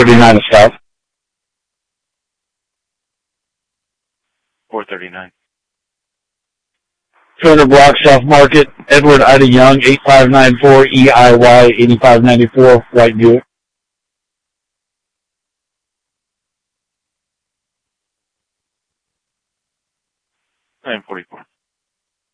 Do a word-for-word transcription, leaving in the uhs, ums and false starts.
thirty-nine is south. four thirty-nine. two hundred block South Market, Edward Ida Young, eight five nine four E I Y, eighty-five ninety-four, white Buick. nine forty-four.